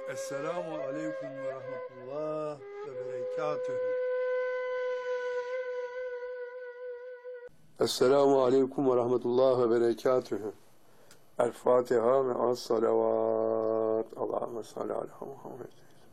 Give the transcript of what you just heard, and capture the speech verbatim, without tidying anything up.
Esselamu aleyküm ve rahmetullah ve berekatühü. Esselamu aleyküm ve rahmetullah ve berekatühü. El Fatiha ve as salavat. Allahümme salli ala Muhammed.